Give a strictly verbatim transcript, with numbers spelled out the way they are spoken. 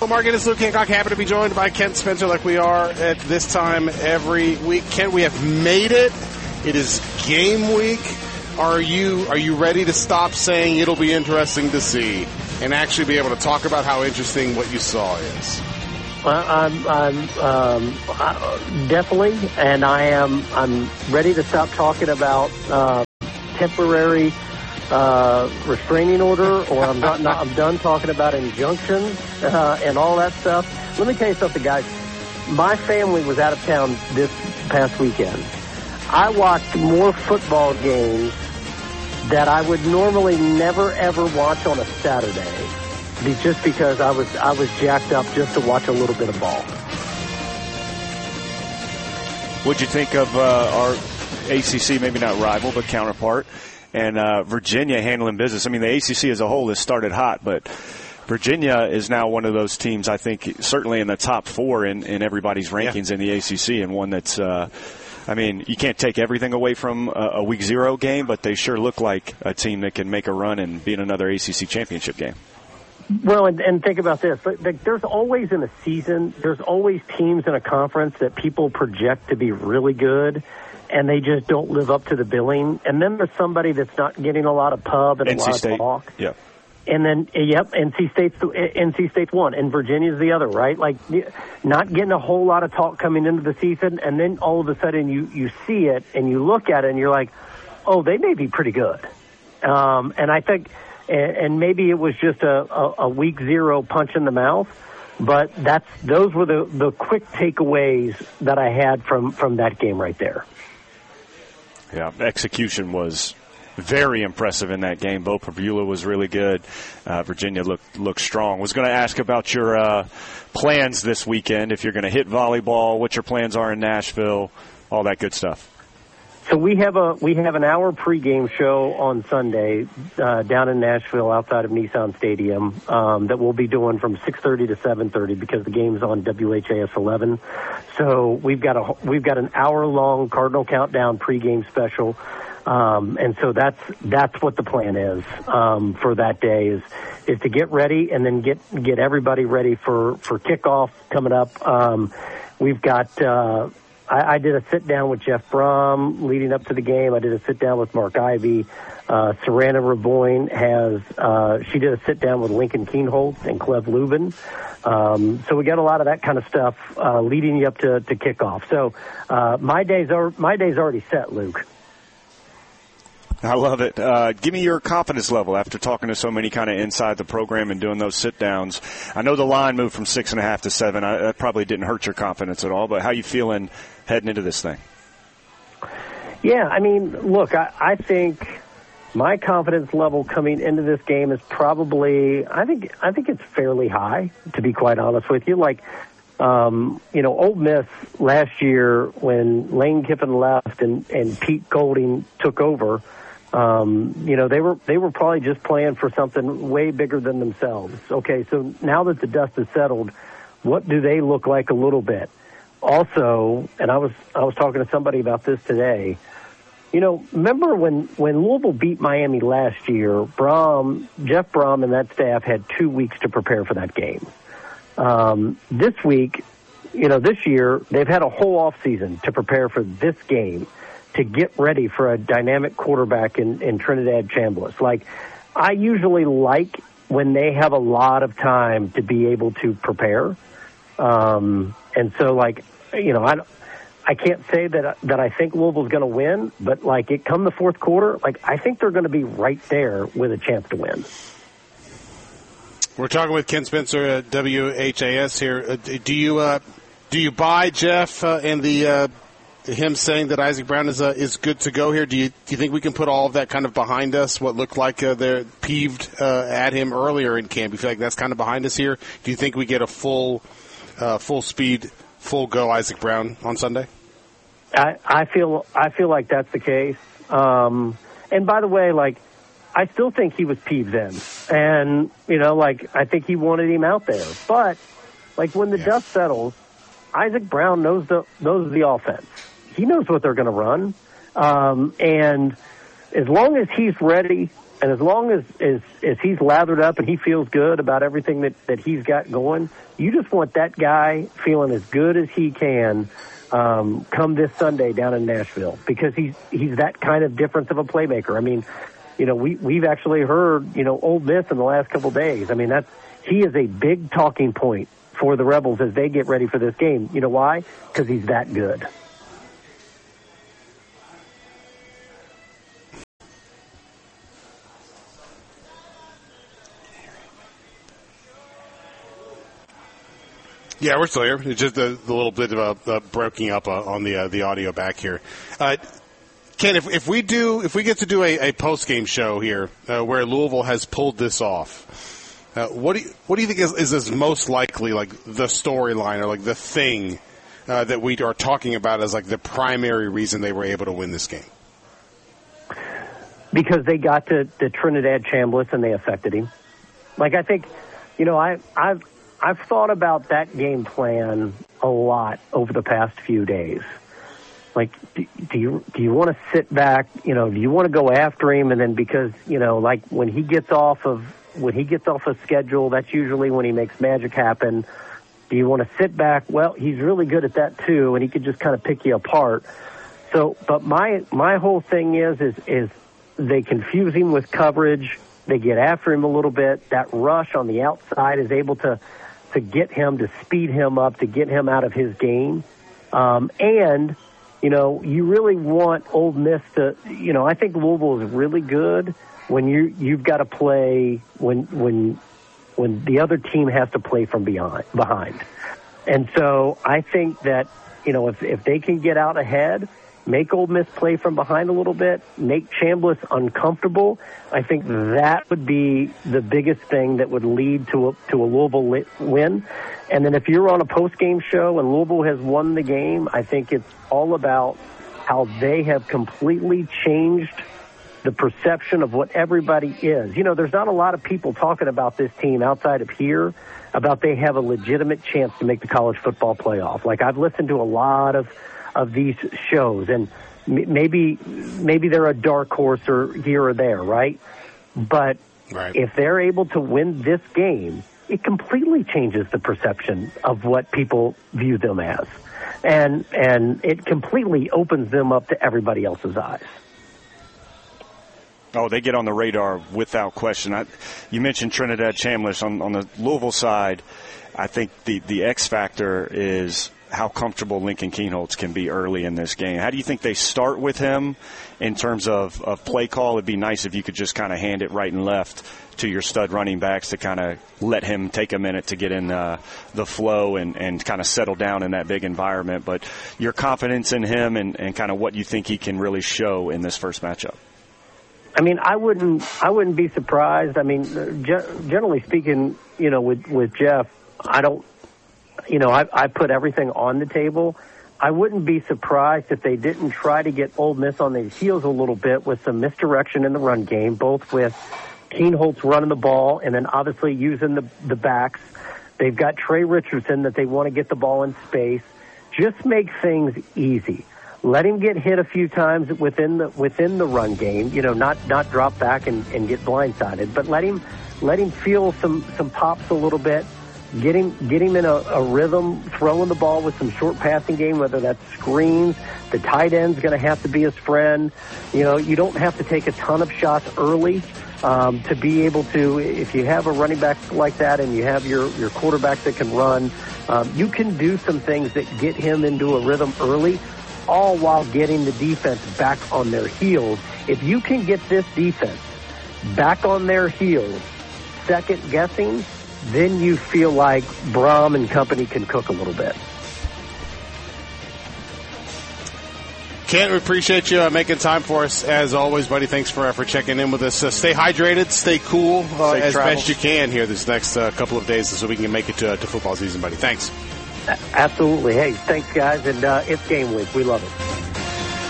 Michael Margulies, Luke Hancock, happy to be joined by Kent Spencer like we are at this time every week. Kent, we have made it. It is game week. Are you are you ready to stop saying it'll be interesting to see and actually be able to talk about how interesting what you saw is? Well, I'm, I'm um, I, definitely, and I am. I'm ready to stop talking about uh, temporary uh, restraining order, or I'm not, not. I'm done talking about injunctions uh, and all that stuff. Let me tell you something, guys. My family was out of town this past weekend. I watched more football games that I would normally never ever watch on a Saturday. Just because I was I was jacked up just to watch a little bit of ball. What'd you think of uh, our A C C, maybe not rival, but counterpart, and uh, Virginia handling business? I mean, the A C C as a whole has started hot, but Virginia is now one of those teams, I think, certainly in the top four in, in everybody's rankings yeah. in the A C C, and one that's, uh, I mean, you can't take everything away from a, a week zero game, but they sure look like a team that can make a run and be in another A C C championship game. Well, and, and think about this. Like, there's always in a season, there's always teams in a conference that people project to be really good, and they just don't live up to the billing. And then there's somebody that's not getting a lot of pub and N C a lot State. of talk. Yeah. And then, yep, N C State's N C State's one, and Virginia's the other, right? Like, not getting a whole lot of talk coming into the season, and then all of a sudden you, you see it, and you look at it, and you're like, oh, they may be pretty good. Um, and I think... And maybe it was just a, a, a week zero punch in the mouth, but that's those were the, the quick takeaways that I had from, from that game right there. Yeah, execution was very impressive in that game. Bo Prabula was really good. Uh, Virginia looked looked strong. Was going to ask about your uh, plans this weekend, if you're going to hit volleyball, what your plans are in Nashville, all that good stuff. So we have a we have an hour pregame show on Sunday uh, down in Nashville outside of Nissan Stadium um, that we'll be doing from six thirty to seven thirty because the game's on W H A S eleven. So we've got a we've got an hour long Cardinal Countdown pregame special, um, and so that's that's what the plan is um, for that day is is to get ready and then get get everybody ready for for kickoff coming up. Um, we've got. Uh, I, I did a sit-down with Jeff Brom leading up to the game. I did a sit-down with Mark Ivey. Uh, Serena Raboyne has, uh, she did a sit-down with Lincoln Keenholz and Clev Lubin. Um, so we got a lot of that kind of stuff uh, leading you up to, to kickoff. So uh, my day's are, my day's already set, Luke. I love it. Uh, give me your confidence level after talking to so many kind of inside the program and doing those sit-downs. I know the line moved from six and a half to seven. I, that probably didn't hurt your confidence at all, but how you feeling heading into this thing? Yeah, I mean, look, I, I think my confidence level coming into this game is probably, I think, I think it's fairly high, to be quite honest with you. Like, um, you know, Ole Miss last year when Lane Kiffin left and, and Pete Golding took over, um, you know, they were they were probably just playing for something way bigger than themselves. Okay, so now that the dust has settled, what do they look like a little bit? Also, and I was I was talking to somebody about this today. You know, remember when, when Louisville beat Miami last year, Brom, Jeff Brom and that staff had two weeks to prepare for that game. Um, this week, you know, this year, they've had a whole off season to prepare for this game, to get ready for a dynamic quarterback in, in Trinidad Chambliss. Like, I usually like when they have a lot of time to be able to prepare. Um, and so, like, you know, I, I can't say that that I think Louisville's going to win, but, like, it come the fourth quarter, like, I think they're going to be right there with a chance to win. We're talking with Ken Spencer at W H A S here. Uh, do you uh, do you buy Jeff uh, and the uh, him saying that Isaac Brown is uh, is good to go here? Do you do you think we can put all of that kind of behind us? What looked like uh, they're peeved uh, at him earlier in camp. You feel like that's kind of behind us here? Do you think we get a full uh, full speed, full go Isaac Brown on Sunday? I, I feel I feel like that's the case. Um, and by the way, like, I still think he was peeved then. And, you know, like, I think he wanted him out there. But, like, when the yeah. dust settles, Isaac Brown knows the knows the offense. He knows what they're going to run. Um, and as long as he's ready And as long as, as, as he's lathered up and he feels good about everything that, that he's got going, you just want that guy feeling as good as he can um, come this Sunday down in Nashville, because he's he's that kind of difference of a playmaker. I mean, you know, we, we've actually heard, you know, Ole Miss in the last couple of days. I mean, that's he is a big talking point for the Rebels as they get ready for this game. You know why? Because he's that good. Yeah, we're still here. It's just a, a little bit of a, a breaking up uh, on the uh, the audio back here. Uh, Ken, if, if we do, if we get to do a, a post game show here uh, where Louisville has pulled this off, uh, what do you, what do you think is, is this most likely, like the storyline or like the thing uh, that we are talking about as like the primary reason they were able to win this game? Because they got to, to Trinidad Chambliss and they affected him. Like, I think, you know, I I've. I've thought about that game plan a lot over the past few days. Like, do, do you do you want to sit back? You know, do you want to go after him? And then because, you know, like when he gets off of when he gets off a schedule, that's usually when he makes magic happen. Do you want to sit back? Well, he's really good at that too, and he could just kind of pick you apart. So, but my my whole thing is is is they confuse him with coverage. They get after him a little bit. That rush on the outside is able to. to get him, to speed him up, to get him out of his game. Um, and, you know, you really want Ole Miss to, you know, I think Louisville is really good when you, you've got to play, when, when, when the other team has to play from behind, behind. And so I think that, you know, if, if they can get out ahead, make Ole Miss play from behind a little bit, make Chambliss uncomfortable, I think that would be the biggest thing that would lead to a, to a Louisville win. And then if you're on a post-game show and Louisville has won the game, I think it's all about how they have completely changed the perception of what everybody is. You know, there's not a lot of people talking about this team outside of here about they have a legitimate chance to make the college football playoff. Like, I've listened to a lot of of these shows, and maybe maybe they're a dark horse or here or there, right? But right. If they're able to win this game, it completely changes the perception of what people view them as. And and it completely opens them up to everybody else's eyes. Oh, they get on the radar without question. I, you mentioned Trinidad Chambliss on, on the Louisville side. I think the, the X factor is how comfortable Lincoln Kienholz can be early in this game. How do you think they start with him in terms of, of play call? It'd be nice if you could just kind of hand it right and left to your stud running backs to kind of let him take a minute to get in uh, the flow and, and kind of settle down in that big environment. But your confidence in him and, and kind of what you think he can really show in this first matchup. I mean, I wouldn't I wouldn't be surprised. I mean, ge- generally speaking, you know, with, with Jeff, I don't, you know, I, I put everything on the table. I wouldn't be surprised if they didn't try to get Ole Miss on their heels a little bit with some misdirection in the run game, both with Kienholz running the ball and then obviously using the, the backs. They've got Trey Richardson that they want to get the ball in space. Just make things easy. Let him get hit a few times within the within the run game. You know, not not drop back and, and get blindsided, but let him let him feel some some pops a little bit. Get him get him in a, a rhythm, throwing the ball with some short passing game, whether that's screens. The tight end's going to have to be his friend. You know, you don't have to take a ton of shots early um, to be able to. If you have a running back like that and you have your your quarterback that can run, um, you can do some things that get him into a rhythm early, all while getting the defense back on their heels. If you can get this defense back on their heels, second guessing, then you feel like Brom and company can cook a little bit. Kent, we appreciate you uh, making time for us as always, buddy. Thanks for uh, for checking in with us. Uh, stay hydrated, stay cool uh, as travels. best you can here this next uh, couple of days so we can make it to, to football season, buddy. Thanks. Absolutely. Hey, thanks, guys, and uh, it's game week. We love it.